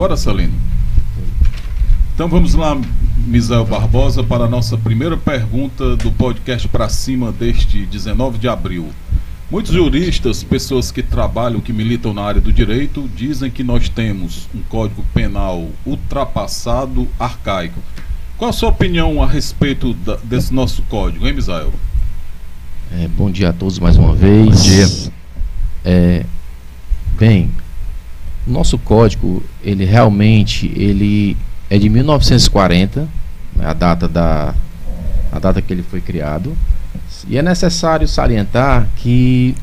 Bora, Celino. Então vamos lá, Misael Barbosa, para a nossa primeira pergunta do podcast Pra Cima deste 19 de abril. Muitos juristas, pessoas que trabalham, que militam na área do direito, dizem que nós temos um Código Penal ultrapassado, arcaico. Qual a sua opinião a respeito desse nosso código, hein, Misael? Bom dia a todos mais uma vez. Bom dia. Bem, o nosso código, ele realmente é de 1940, a data que ele foi criado, e é necessário salientar que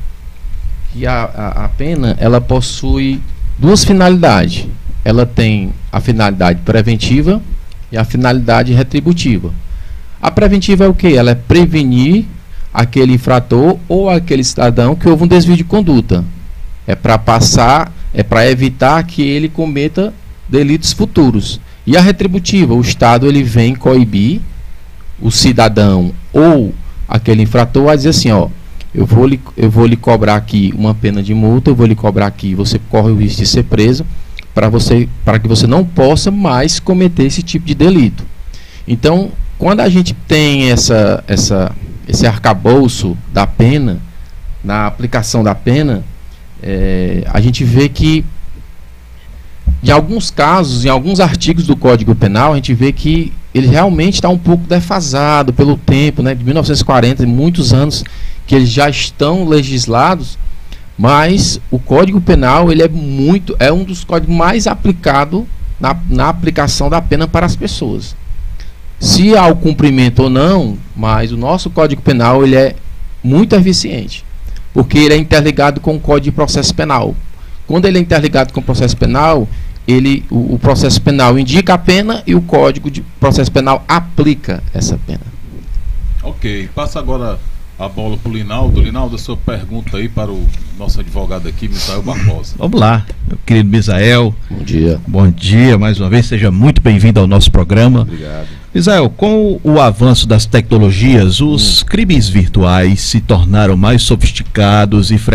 a pena, ela possui duas finalidades. Ela tem a finalidade preventiva e a finalidade retributiva. A preventiva é o quê? Ela é prevenir aquele infrator ou aquele cidadão que houve um desvio de conduta. É para evitar que ele cometa delitos futuros. E a retributiva, o Estado ele vem coibir o cidadão ou aquele infrator a dizer assim, ó, eu vou lhe cobrar aqui uma pena de multa, eu vou lhe cobrar aqui, você corre o risco de ser preso, para que você não possa mais cometer esse tipo de delito. Então, quando a gente tem esse arcabouço da pena, na aplicação da pena, a gente vê que, em alguns casos, em alguns artigos do Código Penal, a gente vê que ele realmente está um pouco defasado pelo tempo, né, de 1940, muitos anos que eles já estão legislados, mas o Código Penal ele é um dos códigos mais aplicados na aplicação da pena para as pessoas. Se há o cumprimento ou não, mas o nosso Código Penal ele é muito eficiente, porque ele é interligado com o Código de Processo Penal. Quando ele é interligado com o processo penal, o processo penal indica a pena e o Código de Processo Penal aplica essa pena. Ok, passa agora a bola para o Linaldo. Linaldo, a sua pergunta aí para o nosso advogado aqui, Misael Barbosa. Vamos lá, meu querido Misael. Bom dia. Bom dia, mais uma vez, seja muito bem-vindo ao nosso programa. Obrigado. Misael, com o avanço das tecnologias, os crimes virtuais se tornaram mais sofisticados e